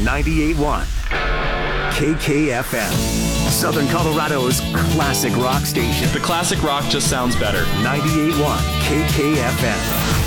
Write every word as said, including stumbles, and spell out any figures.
ninety-eight point one K K F M, Southern Colorado's classic rock station. The classic rock just sounds better. ninety-eight point one K K F M.